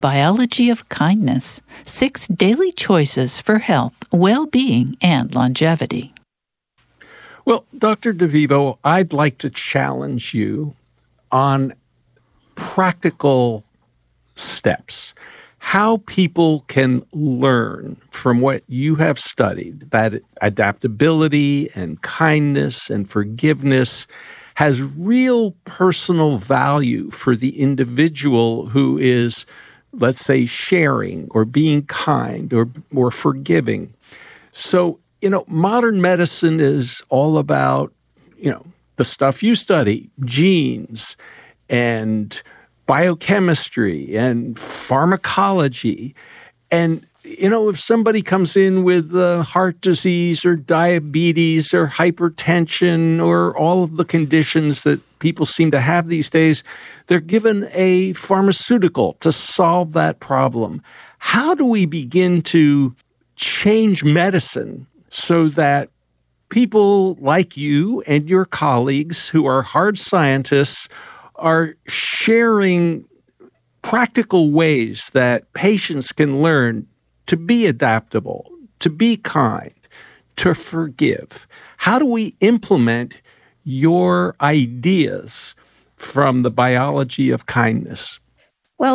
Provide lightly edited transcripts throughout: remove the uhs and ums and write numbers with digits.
Biology of Kindness: 6 Daily Choices for Health, Well-Being, and Longevity. Well, Dr. DeVivo, I'd like to challenge you on practical steps, how people can learn from what you have studied, that adaptability and kindness and forgiveness has real personal value for the individual who is, let's say, sharing or being kind or forgiving. So, modern medicine is all about, the stuff you study, genes and biochemistry and pharmacology. And, if somebody comes in with heart disease or diabetes or hypertension or all of the conditions that people seem to have these days, they're given a pharmaceutical to solve that problem. How do we begin to change medicine so that people like you and your colleagues who are hard scientists are sharing practical ways that patients can learn to be adaptable, to be kind, to forgive? How do we implement your ideas from the biology of kindness? Well,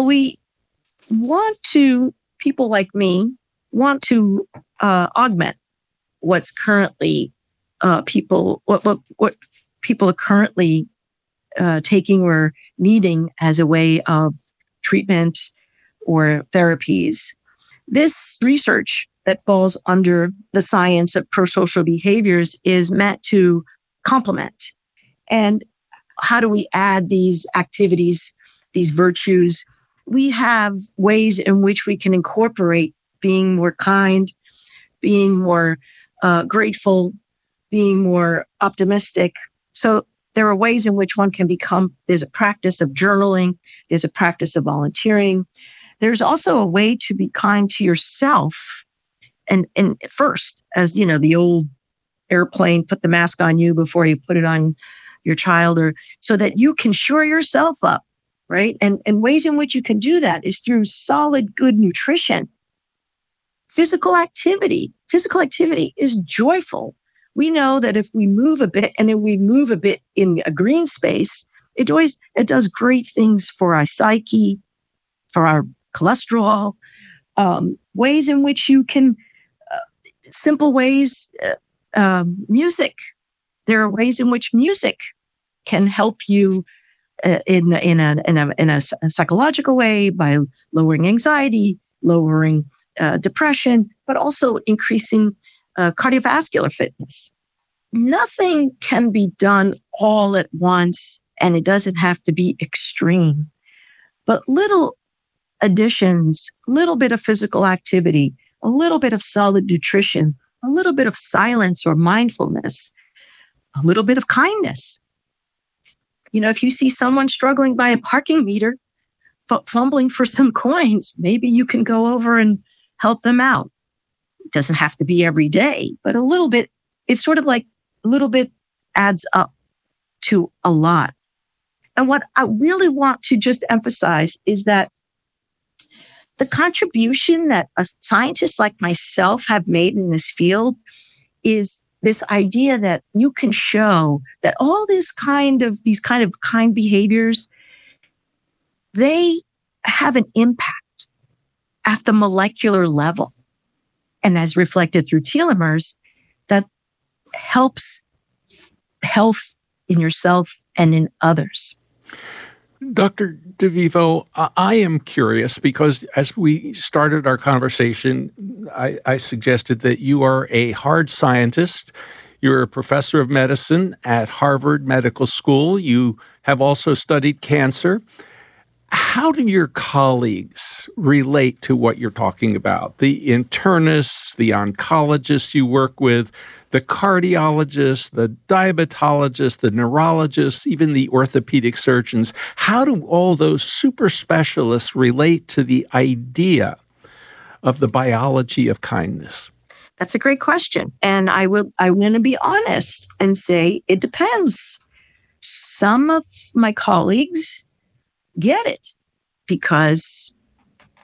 people like me want to augment what's currently what people are currently taking or needing as a way of treatment or therapies. This research that falls under the science of prosocial behaviors is meant to complement. And how do we add these activities, these virtues? We have ways in which we can incorporate being more kind, being more grateful, being more optimistic. So there are ways in which one can there's a practice of journaling, there's a practice of volunteering. There's also a way to be kind to yourself. And first, as the old airplane, put the mask on you before you put it on your child, or so that you can shore yourself up, right? And ways in which you can do that is through solid, good nutrition. Physical activity is joyful. We know that if we move a bit, and then we move a bit in a green space, it does great things for our psyche, for our cholesterol, ways in which you can, simple ways, music. There are ways in which music can help you in a psychological way by lowering anxiety, lowering depression, but also increasing cardiovascular fitness. Nothing can be done all at once, and it doesn't have to be extreme. But little additions, a little bit of physical activity, a little bit of solid nutrition, a little bit of silence or mindfulness, a little bit of kindness. If you see someone struggling by a parking meter, fumbling for some coins, maybe you can go over and help them out. It doesn't have to be every day, but a little bit, it's sort of like a little bit adds up to a lot. And what I really want to just emphasize is that the contribution that a scientist like myself have made in this field is this idea that you can show that all these kind of kind behaviors, they have an impact at the molecular level, and as reflected through telomeres, that helps health in yourself and in others. Dr. DeVivo, I am curious because as we started our conversation, I suggested that you are a hard scientist. You're a professor of medicine at Harvard Medical School. You have also studied cancer. How do your colleagues relate to what you're talking about? The internists, the oncologists you work with, the cardiologists, the diabetologists, the neurologists, even the orthopedic surgeons. How do all those super specialists relate to the idea of the biology of kindness? That's a great question. And I want to be honest and say it depends. Some of my colleagues get it because